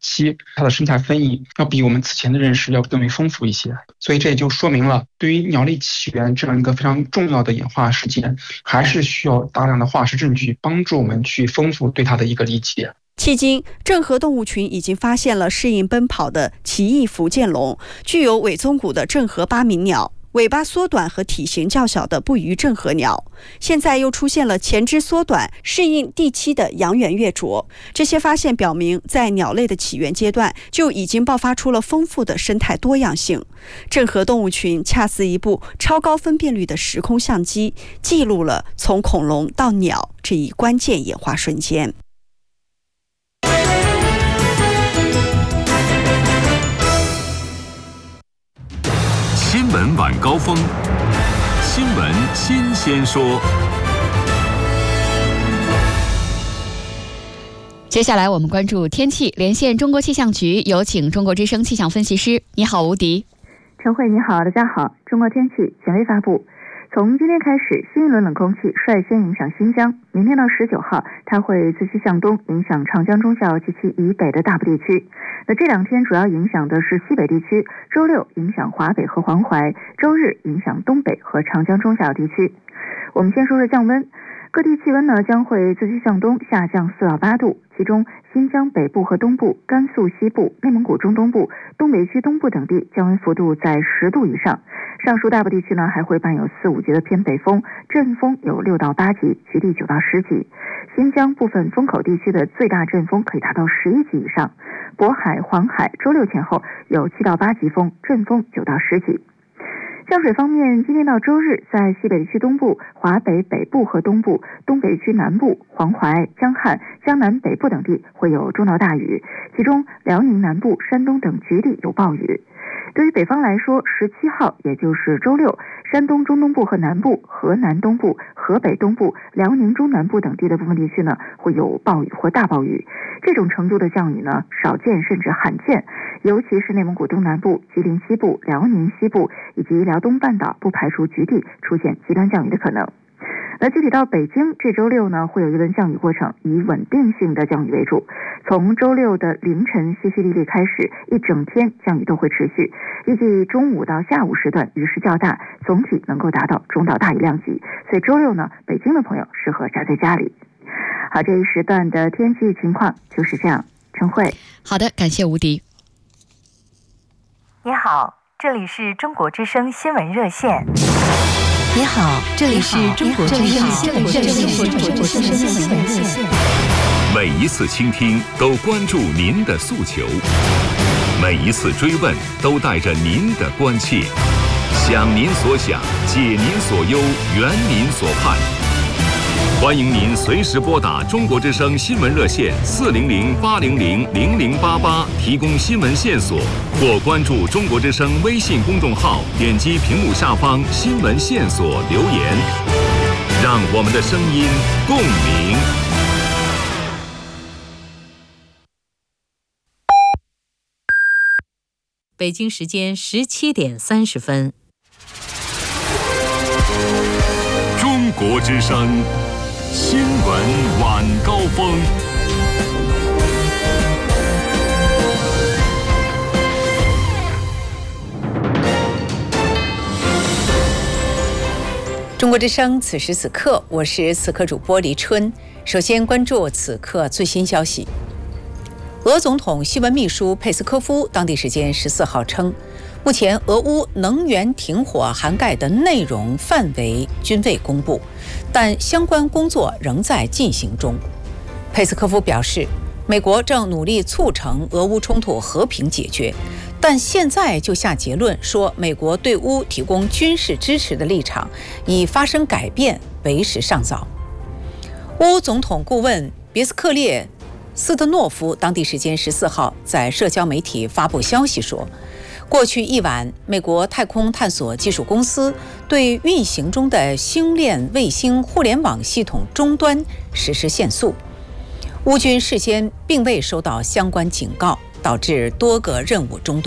期它的生态分异要比我们此前的认识要更为丰富一些。所以这也就说明了，对于鸟类起源这样一个非常重要的演化事件，还是需要大量的化石证据帮助我们去丰富对它的一个理解。 迄今，郑和动物群已经发现了适应奔跑的奇异福建龙，具有尾宗骨的郑和八鸣鸟，尾巴缩短和体型较小的不虞郑和鸟，现在又出现了前肢缩短、适应地栖的阳圆月啄。这些发现表明，在鸟类的起源阶段就已经爆发出了丰富的生态多样性。郑和动物群恰似一部超高分辨率的时空相机，记录了从恐龙到鸟这一关键演化瞬间。 新闻晚高峰，新闻新鲜说。 接下来我们关注天气，连线中国气象局，有请中国之声气象分析师。你好，吴迪。 陈慧，你好，大家好。中国天气权威发布，从今天开始，新一轮冷空气率先影响新疆，明天到19号，它会自西向东影响长江中下游及其以北的大部地区。那这两天主要影响的是西北地区，周六影响华北和黄淮，周日影响东北和长江中下游地区。我们先说说降温，各地气温呢将会自西向东下降4到8度，其中新疆北部和东部、甘肃西部、内蒙古中东部、东北区东部等地降温幅度在10度以上。上述大部地区呢还会伴有4、5级的偏北风，阵风有6到8级，局地9到10级。新疆部分风口地区的最大阵风可以达到11级以上。渤海、黄海周六前后有7到8级风，阵风9到10级。降水方面，今天到周日，在西北地区东部、华北北部和东部、东北区南部、黄淮、江汉、江南北部等地会有中到大雨，其中辽宁南部、山东等局地有暴雨。对于北方来说，17号也就是周六，山东中东部和南部、河南东部、河北东部、辽宁中南部等地的部分地区呢，会有暴雨或大暴雨。这种程度的降雨呢，少见甚至罕见，尤其是内蒙古东南部、吉林西部、辽宁西部以及辽东半岛，不排除局地出现极端降雨的可能。那具体到北京，这周六呢，会有一轮降雨过程，以稳定性的降雨为主。从周六的凌晨淅淅沥沥开始，一整天降雨都会持续，预计中午到下午时段雨势较大，总体能够达到中到大雨量级。所以周六呢，北京的朋友适合宅在家里。好，这一时段的天气情况就是这样。陈慧， 好的，感谢吴迪。 你好，这里是中国之声新闻热线。 你好，这里是中国之声新闻热线。 每一次倾听都关注您的诉求，每一次追问都带着您的关切，想您所想，解您所忧，圆您所盼。欢迎您随时拨打中国之声新闻热线400-800-0088提供新闻线索，或关注中国之声微信公众号，点击屏幕下方新闻线索留言，让我们的声音共鸣。 北京时间17点30分。 中国之声新闻晚高峰。 中国之声此时此刻，我是此刻主播黎春。首先关注此刻最新消息。俄总统新闻秘书佩斯科夫当地时间14号称，目前俄乌能源停火涵盖的内容范围均未公布，但相关工作仍在进行中。佩斯科夫表示，美国正努力促成俄乌冲突和平解决，但现在就下结论说美国对乌提供军事支持的立场已发生改变，为时尚早。乌总统顾问别斯克列斯特诺夫当地时间14号在社交媒体发布消息说，过去一晚，美国太空探索技术公司对运行中的星链卫星互联网系统终端实施限速。乌军事先并未收到相关警告，导致多个任务中断。